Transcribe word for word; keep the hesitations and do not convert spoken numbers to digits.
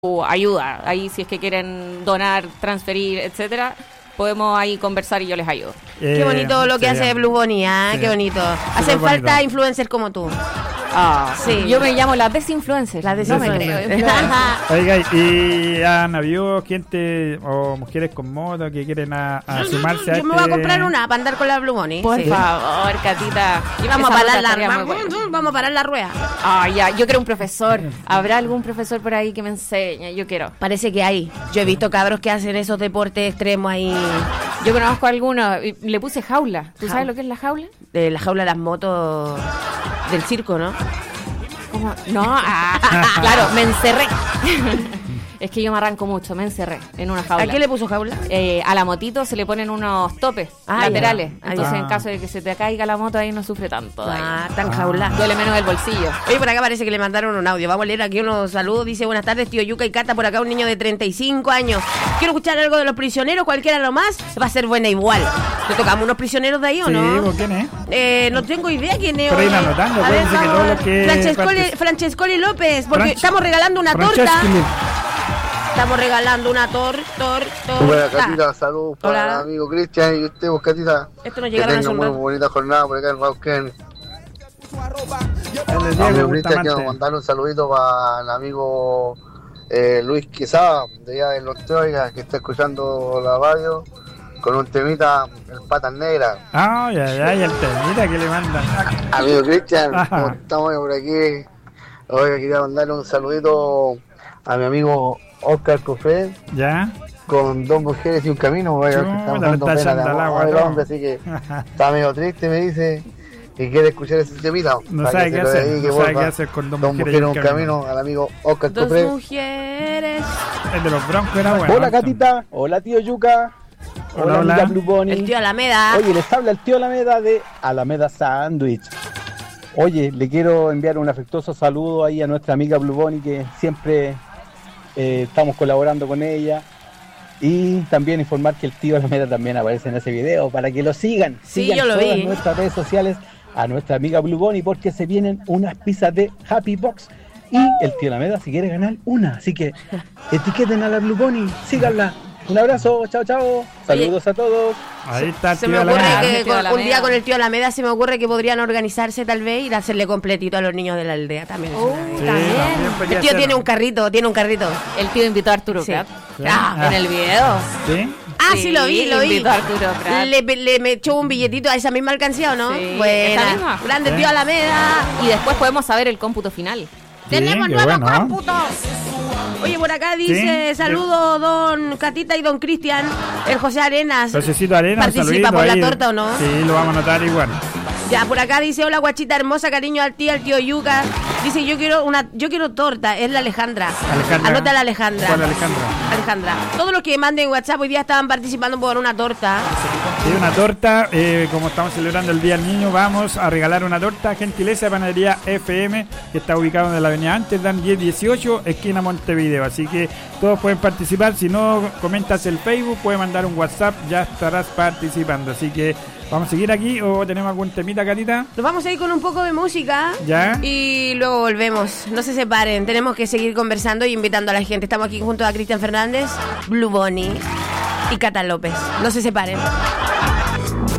ayuda. Ahí si es que quieren donar, transferir, etcétera, podemos ahí conversar y yo les ayudo. Eh, Qué bonito lo que sería, hace Blue Bunny, ¿eh? sí, Qué bonito. Hacen bonito. falta influencers como tú. Ah, Sí. Yo me llamo la desinfluencer. La No me desinfluencer. creo. influencer. Oiga, ¿y han habido gente o mujeres con moto que quieren a, a sumarse a Yo me este? voy a comprar una para andar con la Blue Bunny. Por Sí. favor, Catita. Y vamos a Esa parar ruta la estaría muy rueda. buena. Vamos a parar la rueda. Ah, ya, yo quiero un profesor. ¿Habrá algún profesor por ahí que me enseñe? Yo quiero. Parece que hay. Yo he visto cabros que hacen esos deportes extremos ahí. Yo conozco a algunos. y Le puse jaula. ¿Tú Ja- sabes lo que es la jaula? De la jaula de las motos del circo, ¿no? ¿Cómo? No, ah, claro, me encerré. Es que yo me arranco mucho, me encerré en una jaula. ¿A qué le puso jaula? Eh, a la motito se le ponen unos topes Ah, laterales. ya. Ah, Entonces, ya. en caso de que se te caiga la moto, ahí no sufre tanto. Ah, Ahí. tan jaula. Duele menos el bolsillo. Oye, por acá parece que le mandaron un audio. Vamos a leer aquí unos saludos. Dice, buenas tardes, tío Yuca y Cata. Por acá un niño de treinta y cinco años. Quiero escuchar algo de los prisioneros, cualquiera nomás. Va a ser buena igual. ¿Le tocamos unos prisioneros de ahí o Sí, no? ¿por quién es? Eh, no tengo idea quién es. Pero oye. ir anotando, A ver, acuérdense que vamos. todo lo que- Francescoli, Frances- Francescoli López, porque Franch- estamos regalando una torta. Franceschi. Estamos regalando una tor, tor, Buena torta. Catita, saludos para Hola. el amigo Cristian y usted, pues, Catita. Esto nos Que llegaron hace tengan un muy rato. bonita jornada por acá en Rauquén. El de Amigo Diego Cristian, quiero Bustamante. mandar un saludito para el amigo eh, Luis Quesada, de allá del norte, oiga, que está escuchando la radio, con un temita, el Patas Negras. Ah, ya, ya, y el temita que le mandan. Amigo Cristian, Ajá. como estamos por aquí, oiga, quería mandarle un saludito a mi amigo Oscar Cofé, Ya. con dos mujeres y un camino, oiga, que Chuta, estamos le dando está pena de echando al amor agua, el todo. hombre, así que está medio triste, me dice, y quiere escuchar ese temita. No para sabe que qué se lo hacer, dedique, no sabe porfa. qué hacer con dos Dos mujeres y mujeres un un camino, al amigo Oscar Dos Cofé. mujeres. El de los broncos era bueno. Hola Catita, hola tío Yuca, Hola, hola, hola. amiga Blue Bunny. El tío Alameda. Oye, les habla el tío Alameda de Alameda Sandwich. Oye, le quiero enviar un afectuoso saludo ahí a nuestra amiga Blue Bunny, que siempre eh, estamos colaborando con ella. Y también informar que el tío Alameda también aparece en ese video para que lo sigan. Sí, sigan yo lo todas vi. nuestras redes sociales a nuestra amiga Blue Bunny, porque se vienen unas pizzas de Happy Box. Y el tío Alameda si quiere ganar una. Así que etiqueten a la Blue Bunny, síganla. Un abrazo, chao, chao. Saludos a todos. Ahí está el Se tío me ocurre Alameda. que Tío con- Alameda. un día con el tío Alameda se me ocurre que podrían organizarse tal vez y hacerle completito a los niños de la aldea también. es Oh, una idea. Sí, También. también podría El tío ser. tiene un carrito, tiene un carrito. El tío invitó a Arturo Sí. Prat. Sí. Ah, en el video. ¿Sí? Ah, sí, lo vi, lo vi. invitó a Arturo Prat. Le, le me echó un billetito a esa misma alcancía, ¿o no? Sí, Buena. esa misma. Grande Sí. tío Alameda. Y después podemos saber el cómputo final. Tenemos qué nuevos bueno. cómputos. Oye, por acá dice, Sí. saludo don Catita y don Cristian, el José Arenas. Josecito Arena, un ¿Participa saludito por la ahí. torta o no? Sí, lo vamos a anotar igual. Ya, por acá dice, hola guachita hermosa, cariño al tío, al tío Yuca. Dice, yo quiero una, yo quiero torta, es la Alejandra. Alejandra. Anota a la Alejandra. ¿Cuál Alejandra? Alejandra. Todos los que manden WhatsApp hoy día estaban participando por una torta. Sí, una torta, eh, como estamos celebrando el Día del Niño, vamos a regalar una torta, gentileza de Panadería F M, que está ubicado en la avenida Amsterdam diez dieciocho, esquina Montevideo. Así que todos pueden participar. Si no comentas el Facebook, puedes mandar un WhatsApp, ya estarás participando. Así que vamos a seguir aquí, o tenemos algún temita, Carita. Nos vamos a ir con un poco de música. Ya. Y luego volvemos. No se separen. Tenemos que seguir conversando y invitando a la gente. Estamos aquí junto a Cristian Fernández, Blue Bunny y Cata López. No se separen.